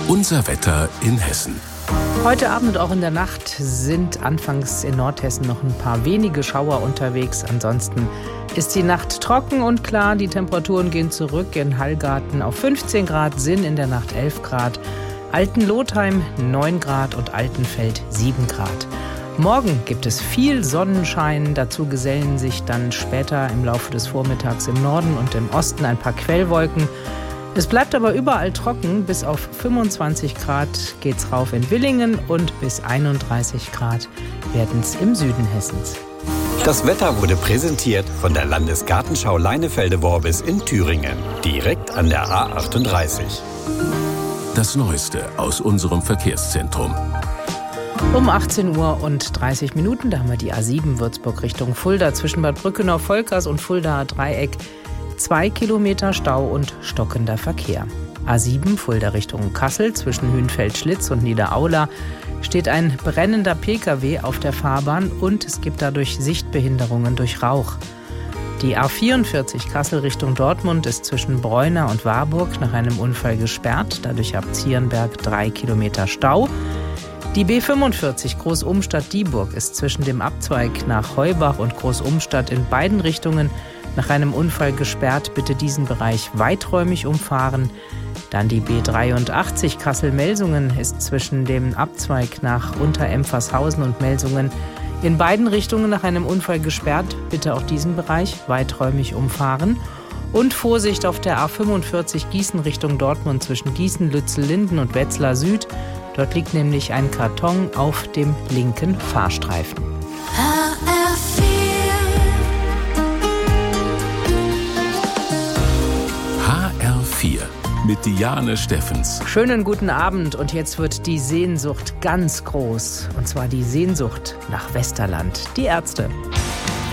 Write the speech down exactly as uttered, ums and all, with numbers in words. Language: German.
Unser Wetter in Hessen. Heute Abend und auch in der Nacht sind anfangs in Nordhessen noch ein paar wenige Schauer unterwegs. Ansonsten ist die Nacht trocken und klar. Die Temperaturen gehen zurück. In Hallgarten auf fünfzehn Grad, Sinn in der Nacht elf Grad, Altenlotheim neun Grad und Altenfeld sieben Grad. Morgen gibt es viel Sonnenschein. Dazu gesellen sich dann später im Laufe des Vormittags im Norden und im Osten ein paar Quellwolken. Es bleibt aber überall trocken. Bis auf fünfundzwanzig Grad geht's rauf in Villingen und bis einunddreißig Grad werden es im Süden Hessens. Das Wetter wurde präsentiert von der Landesgartenschau Leinefelde-Worbis in Thüringen, direkt an der A achtunddreißig. Das Neueste aus unserem Verkehrszentrum. Um achtzehn Uhr und dreißig Minuten, da haben wir die A sieben Würzburg Richtung Fulda zwischen Bad Brückenau-Volkers und Fuldaer Dreieck. Zwei Kilometer Stau und stockender Verkehr. A sieben Fulda Richtung Kassel zwischen Hünfeld-Schlitz und Niederaula steht ein brennender Pkw auf der Fahrbahn und es gibt dadurch Sichtbehinderungen durch Rauch. Die A vierundvierzig Kassel Richtung Dortmund ist zwischen Bräuner und Warburg nach einem Unfall gesperrt, dadurch ab Zierenberg drei Kilometer Stau. Die B fünfundvierzig Großumstadt-Dieburg ist zwischen dem Abzweig nach Heubach und Großumstadt in beiden Richtungen nach einem Unfall gesperrt. Bitte diesen Bereich weiträumig umfahren. Dann die B dreiundachtzig Kassel-Melsungen ist zwischen dem Abzweig nach Unterempfershausen und Melsungen in beiden Richtungen nach einem Unfall gesperrt. Bitte auch diesen Bereich weiträumig umfahren. Und Vorsicht auf der A fünfundvierzig Gießen Richtung Dortmund zwischen Gießen, Lützel-Linden und Wetzlar Süd. Dort liegt nämlich ein Karton auf dem linken Fahrstreifen. H R vier. H R vier mit Diane Steffens. Schönen guten Abend und jetzt wird die Sehnsucht ganz groß. Und zwar die Sehnsucht nach Westerland. Die Ärzte.